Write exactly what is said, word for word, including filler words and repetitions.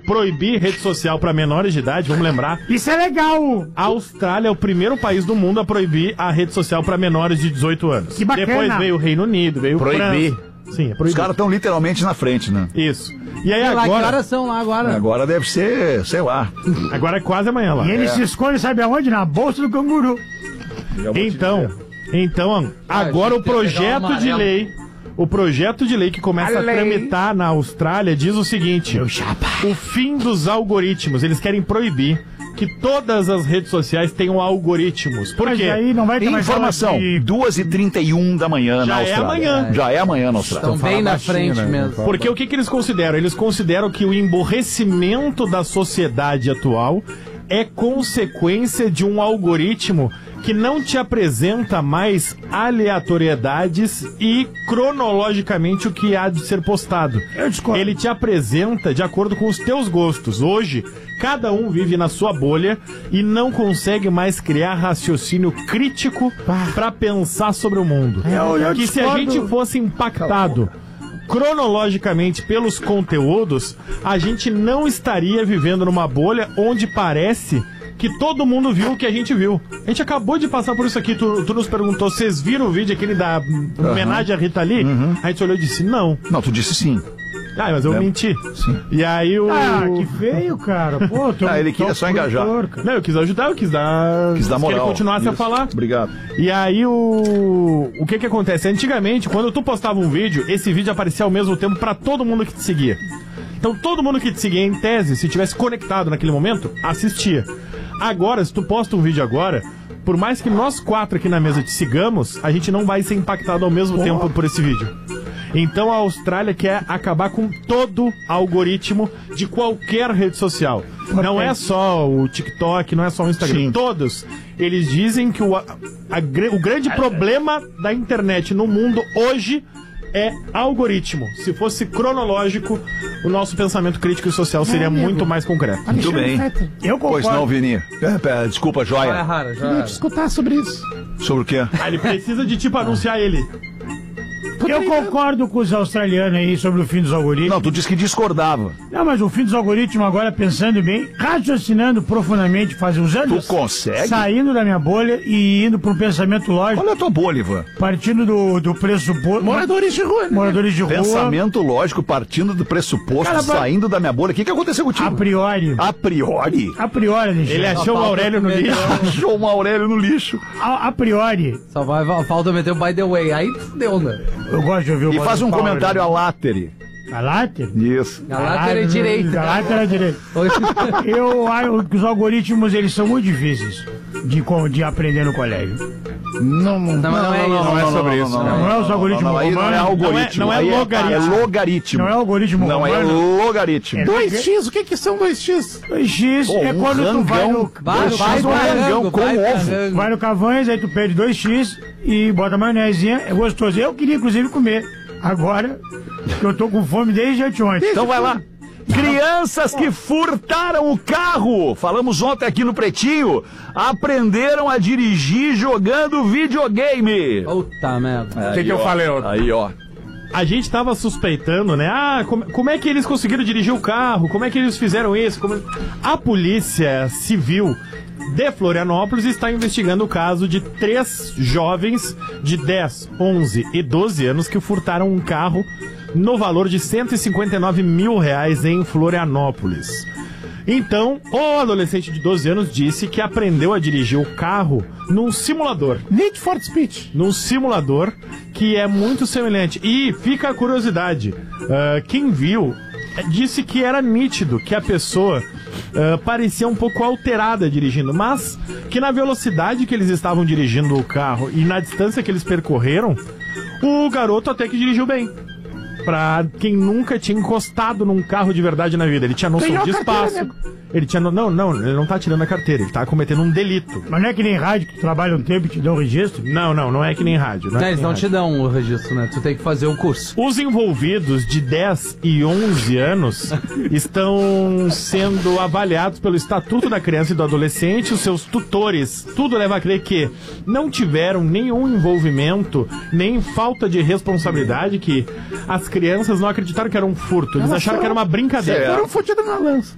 proibir rede social para menores de idade, vamos lembrar. Isso é legal! A Austrália é o primeiro país do mundo a proibir a rede social para menores de dezoito anos. Que bacana! Depois veio o Reino Unido, veio Proibir. França. Sim, é proibido. Os caras estão literalmente na frente, né? Isso. E aí Lá, que agora... horas são lá agora? Agora deve ser, sei lá. Agora é quase amanhã lá. E ele É. se esconde, sabe aonde? Na bolsa do canguru. Então, então, agora Ah, o projeto pegar o de amarelo. lei, o projeto de lei que começa A a lei. tramitar na Austrália diz o seguinte: o fim dos algoritmos. Eles querem proibir que todas as redes sociais tenham algoritmos. Por Mas quê? aí não vai ter mais Informação, aula de- duas e trinta e um da manhã Já na é Austrália. amanhã. Já é amanhã na Austrália. Estão bem na frente né? mesmo. Porque o que, que eles consideram? Eles consideram que o emborrecimento da sociedade atual é consequência de um algoritmo que não te apresenta mais aleatoriedades e cronologicamente o que há de ser postado. Eu discordo. Ele te apresenta de acordo com os teus gostos. Hoje, cada um vive na sua bolha e não consegue mais criar raciocínio crítico para pensar sobre o mundo. Eu- eu que se a discordo. gente fosse impactado cronologicamente pelos conteúdos, a gente não estaria vivendo numa bolha onde parece que todo mundo viu o que a gente viu. A gente acabou de passar por isso aqui. Tu, tu nos perguntou, vocês viram o vídeo aquele da hum, homenagem a Rita Lee? A gente olhou e disse, não. Não, tu disse sim. Ah, mas eu É. menti. Sim. E aí o... Ah, que feio, cara. Pô, tô, Ah, ele tô queria só engajar. produtor, cara. Não, eu quis ajudar, eu quis dar... Quis dar moral. Que ele continuasse a Isso. falar. Obrigado. E aí o... O que que acontece? Antigamente, quando tu postava um vídeo, esse vídeo aparecia ao mesmo tempo pra todo mundo que te seguia. Então todo mundo que te seguia, em tese, se tivesse conectado naquele momento, assistia. Agora, se tu posta um vídeo agora, por mais que nós quatro aqui na mesa te sigamos, a gente não vai ser impactado ao mesmo tempo por esse vídeo. Então a Austrália quer acabar com todo algoritmo de qualquer rede social. Não é só o TikTok, não é só o Instagram. Sim. Todos. Eles dizem que o, a- a gr- o grande problema da internet no mundo hoje é algoritmo. Se fosse cronológico, o nosso pensamento crítico e social seria muito mais concreto. Muito bem. Eu concordo. Pois não, Vini. É, pera, desculpa, Já é joia. rara, já Queria é. te escutar sobre isso. Sobre o quê? Ah, ele precisa de tipo anunciar ele. Eu concordo com os australianos aí sobre o fim dos algoritmos. Não, tu disse que discordava. Não, mas o fim dos algoritmos agora, pensando bem, raciocinando profundamente, faz uns Tu anos, consegue? saindo da minha bolha e indo para um pensamento lógico, Olha a tua bolha, Ivan. partindo do, do pressuposto... Moradores de rua, né? Moradores de rua, Pensamento lógico partindo do pressuposto, Cara, vai- saindo da minha bolha. O que, que aconteceu contigo? a priori. A priori? A priori, Alexandre. Ele achou o falta Aurélio no comer- lixo. Achou uma Aurélio no lixo. A, a priori, Só vai, falta meter o by the way. Aí deu, né? eu gosto de ouvir o E faz um Paulo, comentário né? a látere. A láter? Isso. A lateral é direita. A láter é direita. Eu acho que os algoritmos, eles são muito difíceis de, co- de aprender no colégio. Não, não, Não, mas não é isso. não é sobre isso. não. Não é os algoritmos Não, aí não é romanos. algoritmo. Não é- não é aí logaritmo. É logaritmo. Não é algoritmo Não, é romano. logaritmo. É. dois x, o que que são dois x? dois x Pô, é um quando tu vai rangão. no, Vai, Dois vai, X, um vai, rangão rango, com vai, ovo. rango. vai no Cavanhas, aí tu pede dois x e bota maionezinha, é gostoso. Eu queria, inclusive, comer. Agora, que eu tô com fome desde anteontem. Então vai lá. Crianças que furtaram o carro, falamos ontem aqui no Pretinho, aprenderam a dirigir jogando videogame. Puta merda. O que que eu falei ontem? Aí, ó. A gente tava suspeitando, né? Ah, como, como é que eles conseguiram dirigir o carro? Como é que eles fizeram isso? Como... A Polícia Civil de Florianópolis está investigando o caso de três jovens de dez, onze e doze anos que furtaram um carro no valor de cento e cinquenta e nove mil reais em Florianópolis. Então, o adolescente de doze anos disse que aprendeu a dirigir o carro num simulador. Need for Speech. Num simulador que é muito semelhante. E fica a curiosidade, ah, quem viu eh, disse que era nítido que a pessoa ah, parecia um pouco alterada dirigindo, mas que na velocidade que eles estavam dirigindo o carro e na distância que eles percorreram, o garoto até que dirigiu bem. Pra quem nunca tinha encostado num carro de verdade na vida. Ele tinha noção Ganhou de a carteira, espaço. né? Ele tinha. no- Não, não, ele não tá tirando a carteira, ele tá cometendo um delito. Mas não é que nem rádio que tu trabalha um tempo e te dão registro? Não, não, não é que nem rádio. Não é Não, que eles nem não rádio. te dão o registro, né? Tu tem que fazer o curso. Os envolvidos de dez e onze anos estão sendo avaliados pelo Estatuto da Criança e do Adolescente. Os seus tutores, tudo leva a crer que não tiveram nenhum envolvimento, nem falta de responsabilidade, que as crianças não acreditaram que era um furto. Eles Elas acharam que foram- era uma brincadeira. Foram fodidos na lança.